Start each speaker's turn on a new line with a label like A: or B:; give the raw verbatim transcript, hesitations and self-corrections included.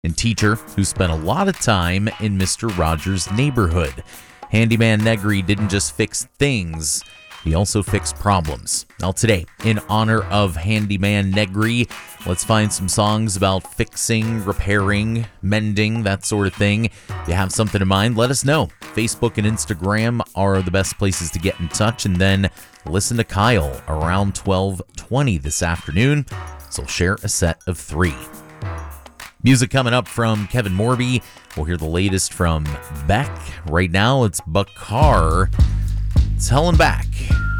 A: and teacher who spent a lot of time in Mister Rogers' neighborhood. Handyman Negri didn't just fix things, he also fixed problems. Now today, in honor of Handyman Negri, let's find some songs about fixing, repairing, mending, that sort of thing. If you have something in mind, let us know. Facebook and Instagram are the best places to get in touch, and then listen to Kyle around twelve twenty this afternoon, so share a set of three. Music coming up from Kevin Morby. We'll hear the latest from Beck. Right now, it's Bakar. Tell him back.